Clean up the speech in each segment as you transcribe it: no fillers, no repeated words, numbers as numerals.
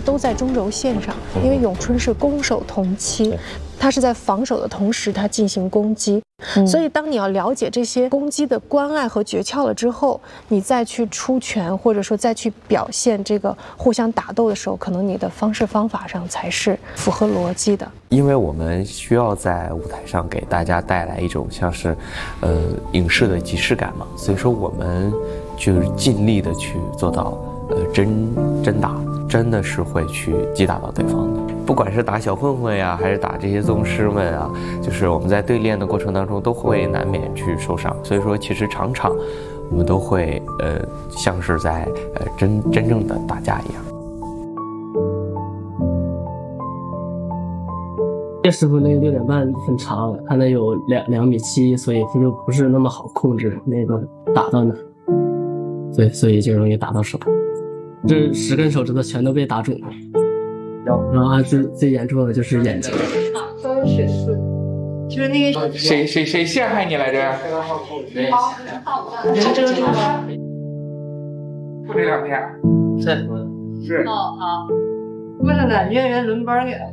都在中轴线上，因为咏春是攻守同期，它是在防守的同时，它进行攻击。所以，当你要了解这些攻击的关爱和诀窍了之后，你再去出拳，或者说再去表现这个互相打斗的时候，可能你的方式方法上才是符合逻辑的。 因为我们需要在舞台上给大家带来一种像是，影视的即视感嘛，所以说我们就是尽力的去做到，真打，真的是会去击打到对方的。不管是打小混混呀，还是打这些宗师们啊，就是我们在对练的过程当中都会难免去受伤，所以说其实场场我们都会像是在真正的打架一样。 叶师傅那个6.5很长，他那有2.7米，所以就不是那么好控制那个打到哪，对，所以就容易打到手。这10根手指头全都被打肿了，然后最严重的就是眼睛。 就是那个谁陷害你来着？ 人遮住吗？ 不这2天。是。 好。为了呢，演员轮班给他。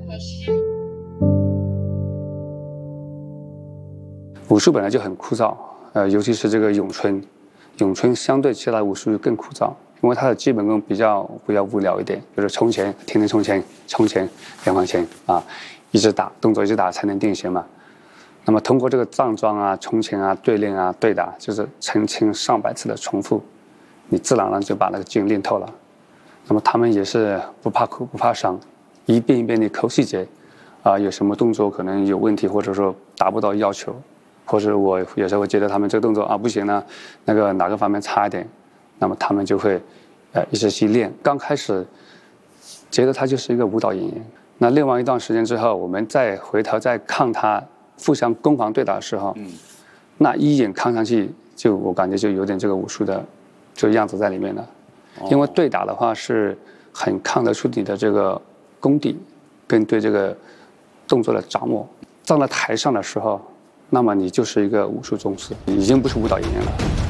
武术本来就很枯燥，尤其是这个咏春相对其他武术更枯燥，因为它的基本功比较无聊一点，就是冲前，天天冲前，连环前啊，一直打，动作一直打才能定型嘛。那么通过这个站桩啊、冲前啊、对练啊、对打，就是成千上百次的重复，你自然而然就把那个劲练透了。那么他们也是不怕苦不怕伤，一遍一遍的抠细节，有什么动作可能有问题，或者说达不到要求。或者我有时候觉得他们这个动作不行呢，那个哪个方面差一点，那么他们就会一直去练。刚开始觉得他就是一个舞蹈演员，那练完一段时间之后，我们再回头再看他互相攻防对打的时候，那一眼看上去我感觉就有点这个武术的这个样子在里面了。因为对打的话是很看得出你的这个功底跟对这个动作的掌握。站在台上的时候，那么你就是一个武术宗师，已经不是舞蹈演员了。